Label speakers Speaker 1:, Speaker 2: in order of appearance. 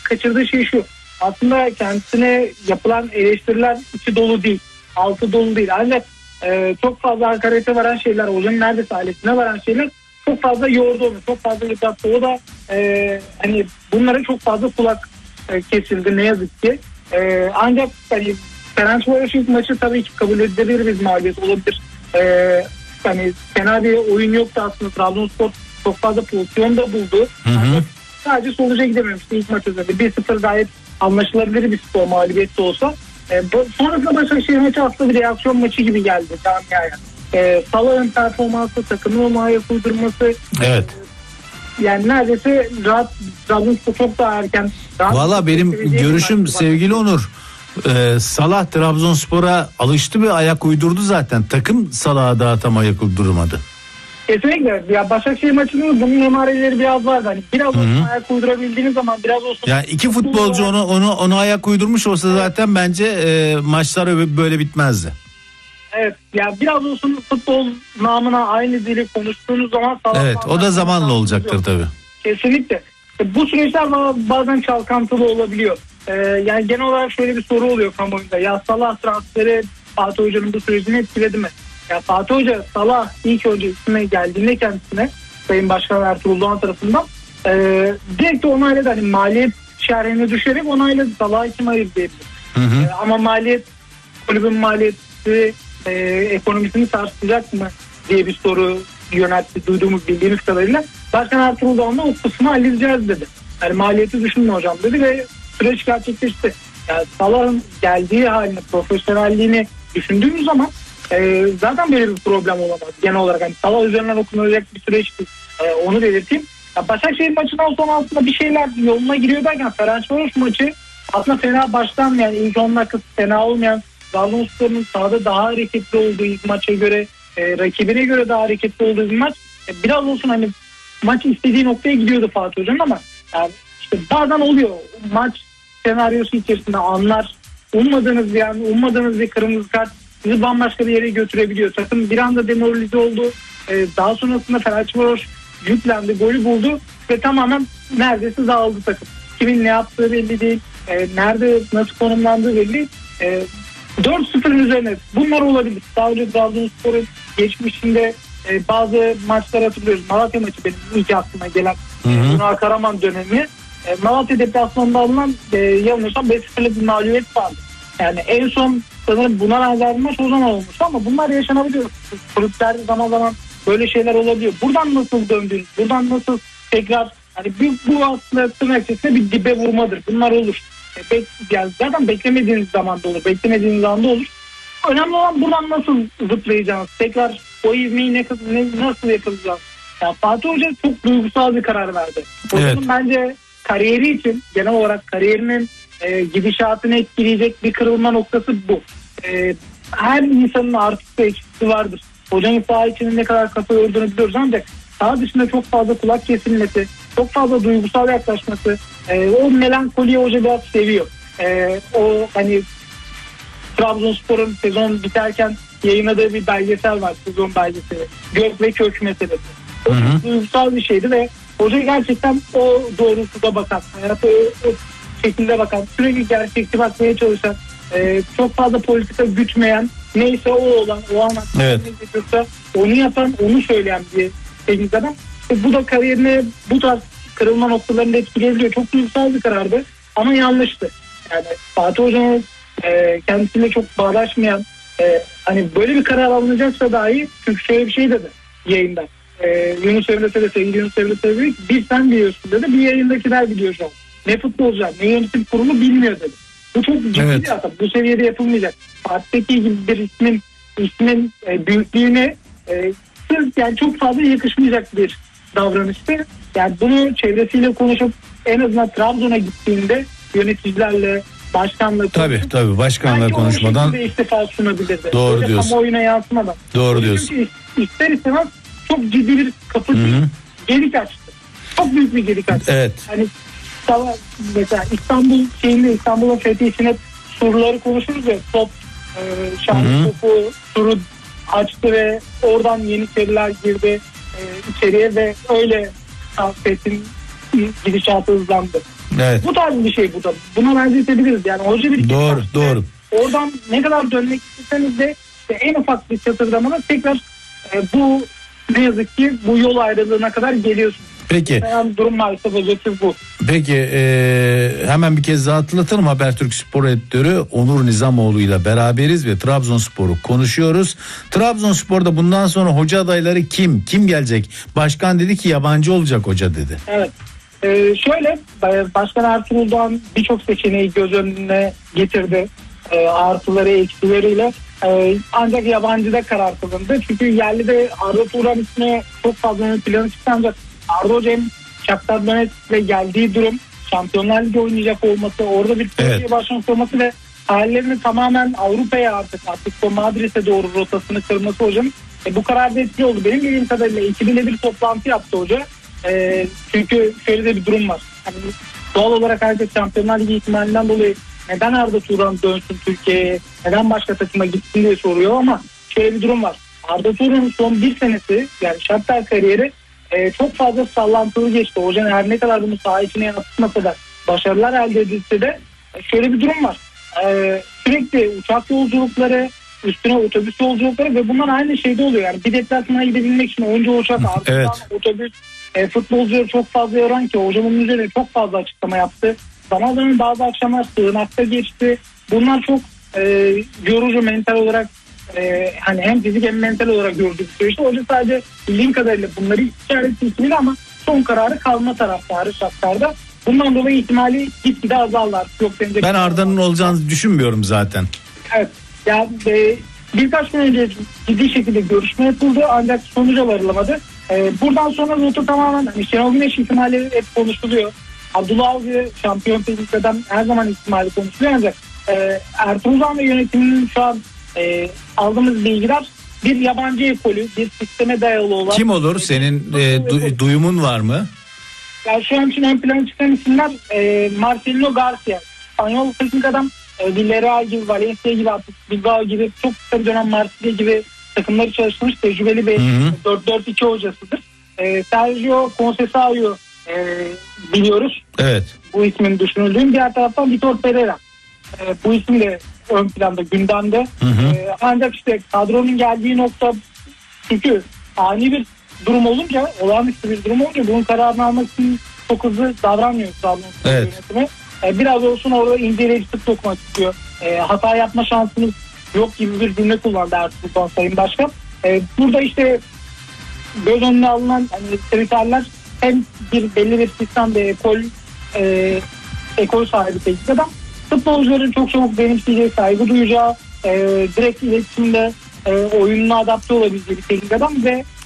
Speaker 1: kaçırdığı şey şu. Aslında kendisine yapılan eleştiriler içi dolu değil, altı dolu değil. Ancak çok fazla hakarete varan şeyler, hocanın neredeyse ailesine varan şeyler çok fazla yordu onu, çok fazla yıprattı. O da hani bunlara çok fazla kulak kesildi ne yazık ki. Ancak hani Fenerbahçe ilk maçı tabii ki kabul edilebilir bir mağlubiyet olabilir. Hani fena bir oyun yoktu aslında. Trabzonspor çok fazla pozisyon da buldu. Sadece sonuca gidememişti ilk maç üzerinde. 1-0 gayet anlaşılabilir bir skor, mağlubiyet de olsa. Sonrasında Başakşehir maçı aslında bir reaksiyon maçı gibi geldi camiaya. Salah'ın performansı, takımın ayak uydurması.
Speaker 2: Evet.
Speaker 1: Yani neredeyse rahat, Trabzonspor çok daha erken.
Speaker 2: Valla benim görüşüm sevgili Onur. Salah Trabzonspor'a alıştı ve ayak uydurdu zaten. Takım Salah'a daha tam ayak uydurmadı.
Speaker 1: Kesinlikle. Ya Başakşehir maçının bunun emareleri biraz vardı. Hani biraz olsun ayak uydurabildiğiniz zaman biraz olsun.
Speaker 2: Yani iki futbolcu onu ayak uydurmuş olsa zaten bence maçlar böyle bitmezdi.
Speaker 1: Evet. Ya biraz olsun futbol namına aynı dili konuştuğunuz zaman Salah.
Speaker 2: Evet. O da zamanla olacaktır tabii.
Speaker 1: Kesinlikle. Bu süreçler bazen çalkantılı olabiliyor. Yani genel olarak şöyle bir soru oluyor kamuoyunda. Ya Salah transferi Fatih Hoca'nın bu sürecini etkiledi mi? Ya Fatih Hoca Salah ilk önce üstüne geldiğinde kendisine Sayın Başkan Ertuğrul Doğan tarafından direkt onayladı. Hani maliyet şerhine düşerek onayladı. Salah'ı kim ayırdı diyebilir. Ama maliyet, kulübün maliyeti ekonomisini sarsacak mı diye bir soru yöneltti duyduğumuz bildiğimiz kadarıyla. Başkan Ertuğrul Doğan da o kısmı halledeceğiz dedi. Yani maliyeti düşünme hocam dedi ve süreç gerçekleşti. Yani Salah'ın geldiği halini, profesyonelliğini düşündüğümüz zaman zaten böyle bir problem olamaz. Genel olarak hani Salah üzerinden okunacak bir süreçti. Onu belirteyim. Ya Başakşehir maçından sonra aslında bir şeyler yoluna giriyor derken Fenerbahçe maçı aslında fena başlanmayan, ilk 10 dakika fena olmayan, Trabzonspor'un sahada daha hareketli olduğu ilk maça göre, rakibine göre daha hareketli olduğu bir maç. Biraz olsun hani maç istediği noktaya gidiyordu Fatih Hoca'nın ama yani işte bazen oluyor. Maç senaryosu içerisinde anlar. Ummadığınız bir kırmızı kart sizi bambaşka bir yere götürebiliyor. Takım bir anda demoralize oldu. Daha sonrasında Fenerbahçe yüklendi, golü buldu ve tamamen neredeyse dağıldı takım. Kimin ne yaptığı belli değil. Nerede nasıl konumlandığı belli. 4-0'ın üzerine bunlar olabilir. Daha önce Trabzonspor'un geçmişinde bazı maçlar hatırlıyoruz. Malatya maçı benim ilk aklıma gelen Ünal Karaman dönemi. Malatya deplasmanında alınan yanılmıyorsam 5-0'lık bir mağlubiyet vardı. Yani en son sanırım buna benzer bir maç o zaman olmuş ama bunlar yaşanabiliyor. Kulüpler zaman zaman böyle şeyler olabiliyor. Buradan nasıl döndünüz? Buradan nasıl tekrar hani bu aslında tırnak içerisinde bir dibe vurmadır. Bunlar olur. Yani zaten beklemediğiniz zamanda olur. Beklemediğiniz anda olur. Önemli olan buradan nasıl zıplayacağız? Tekrar o ivmeyi nasıl yakalayacağız? Yani Fatih Hoca çok duygusal bir karar verdi. Hocanın bence kariyeri için genel olarak kariyerinin gidişatını etkileyecek bir kırılma noktası bu. Her insanın artık da eksisi vardır. Hocanın saha içinde ne kadar kafa yorduğunu biliyoruz ancak saha dışında çok fazla kulak kesilmesi, çok fazla duygusal yaklaşması, o melankoliyi hoca biraz seviyor. O hani Trabzonspor'un sezon biterken yayınladığı bir belgesel var, sezon belgeseli. Gök ve kök meselesi. O duygusal bir şeydi ve hoca gerçekten o doğrultuda bakan, hayata o şekilde bakan, sürekli gerçekçi bakmaya çalışan, çok fazla politika gütmeyen, neyse o olan, o an ne getirse onu yapan, onu söyleyen bir teknik adam. Bu da kariyerine bu tarz kırılma noktalarını etkileyebiliyor. Çok duygusal bir karardı ama yanlıştı. Yani Fatih Hoca'nın kendisiyle çok bağdaşmayan, hani böyle bir karar alınacaksa dahi, çünkü şöyle bir şey dedi yayında. Yunus Emre de sevgili Yunus Emre dedi ki bir sen biliyorsun dedi, bir yayındakiler biliyor şu an. Ne futbolcular, ne yönetim kurulu bilmiyor dedi. Bu çok ciddi bir hata. Bu seviyede yapılmayacak. Fatih'teki gibi bir ismin büyüklüğüne yani çok fazla yakışmayacak bir davranıştı. Yani bunu çevresiyle konuşup en azından Trabzon'a gittiğinde yöneticilerle, başkanla
Speaker 2: tabii başkanla konuşmadan
Speaker 1: istifa sunabilirdi.
Speaker 2: Doğru
Speaker 1: böyle
Speaker 2: diyorsun.
Speaker 1: Kamuoyuna yansımadan.
Speaker 2: Doğru diyorsun.
Speaker 1: Çünkü ister istemez çok ciddi bir kapı gelik açtı. Çok büyük bir gelik açtı.
Speaker 2: Evet.
Speaker 1: Hani mesela İstanbul'un fethiyesine surları konuşuruz ya, top Şahin topu suru açtı ve oradan Yeniçeriler girdi içeriye ve öyle fethin gidişatı hızlandı.
Speaker 2: Evet.
Speaker 1: Bu tarz bir şey bu da. Buna benzetebiliriz. Yani hoca bir
Speaker 2: Doğru.
Speaker 1: Oradan ne kadar dönmek isteseniz de en ufak bir çatırdamada tekrar bu ne yazık ki bu yol ayrılığına kadar geliyorsunuz.
Speaker 2: Peki.
Speaker 1: Yani durum maalesef objektif bu.
Speaker 2: Peki hemen bir kez daha hatırlatalım. Habertürk Spor Editörü Onur Nizamoğlu ile beraberiz ve Trabzonspor'u konuşuyoruz. Trabzonspor'da bundan sonra hoca adayları kim gelecek? Başkan dedi ki yabancı olacak hoca dedi.
Speaker 1: Evet. Şöyle Başkan Ertuğrul Doğan birçok seçeneği göz önüne getirdi. Artıları eksileriyle. Ancak yabancıda karar kılındı. Çünkü yerlide Arda Turan ismi çok fazla ön plana çıktı, ancak Arda Hoca hem Shakhtar Donetsk'le geldiği durum, Şampiyonlar Ligi oynayacak olması, orada bir projeye başlamış olması ve hayallerini tamamen Avrupa'ya artık Atletico Madrid'e doğru rotasını kırması hocanın bu kararda etkili oldu. Benim bildiğim kadarıyla ekibiyle bir toplantı yaptı hoca. Çünkü şöyle de bir durum var. Yani doğal olarak herkes Şampiyonlar Ligi ihtimalinden dolayı neden Arda Turan dönsün Türkiye'ye, neden başka takıma gitsin diye soruyor, ama şöyle bir durum var. Arda Turan'ın son bir senesi, yani Shakhtar kariyeri çok fazla sallantılı geçti. Hocanın her ne kadar bunu saha içine yansıtmasa da başarılar elde edilse de şöyle bir durum var. Sürekli uçak yolculukları, üstüne otobüs yolculukları ve bunlar aynı şeyde oluyor. Yani bir deplasmana gidebilmek için önce uçak, ardından otobüs, futbolcuları çok fazla yoran ki hocamın üzerine çok fazla açıklama yaptı. Zaman zaman bazı akşamlar sığınakta geçti. Bunlar çok yorucu mental olarak, hani hem fizik hem mental olarak gördüğü bir süreçte. Hoca sadece bildiğim kadarıyla bunları işaret etmeli ama son kararı kalma taraftarı Shakhtar'da. Bundan dolayı ihtimali gitgide azallar.
Speaker 2: Ben Arda'nın olacağını düşünmüyorum zaten.
Speaker 1: Evet. Yani birkaç gün önce ciddi şekilde görüşme yapıldı ancak sonuca varılamadı. Buradan sonra rota tamamen Şenol Güneş ihtimali hep konuşuluyor. Abdullah Avcı şampiyon tekniklerden her zaman ihtimali konuşuluyor, ancak Ertuğrul Doğan ve yönetiminin şu an aldığımız bilgiler bir yabancı ekolü, bir sisteme dayalı olan.
Speaker 2: Kim olur? Senin duyumun var mı?
Speaker 1: Yani şu an için ön plana çıkan isimler Marcelino Garcia. İspanyol teknik adam, Villarreal gibi, Valencia gibi, Bilbao gibi, çok kısa bir dönem Marsilya gibi takımları çalışmış tecrübeli bir 4-4-2 hocasıdır. Sergio Conceição'yu biliyoruz.
Speaker 2: Evet.
Speaker 1: Bu ismin düşünüldüğü. Diğer taraftan Vitor Pereira. Bu isim de ön planda, gündemde. Ancak işte kadronun geldiği nokta, çünkü ani bir durum olunca, olağanüstü bir durum olunca bunun kararını almak için çok hızlı davranmıyor Trabzonspor yönetimi. Biraz olsun orada inceleyici tık sokmak istiyor. Hata yapma şansımız yok gibi bir cümle kullandı Ertuğrul Sayın Başkan. Burada işte göz önüne alınan kriterler hem belli bir sistem ve ekol sahibi teknik adam, futbolcuların çok çabuk benimseyeceği, saygı duyacağı, direkt iletişimde oyununa adapte olabileceği bir teknik adam ve